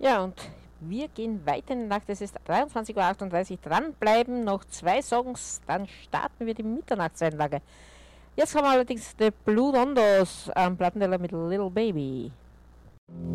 Ja, und wir gehen weiter in die Nacht. Es ist 23:38 Uhr. Dranbleiben, noch 2 Songs, dann starten wir die Mitternachtseinlage. Jetzt haben wir allerdings die Blue Dondos am Plattenteller mit Little Baby.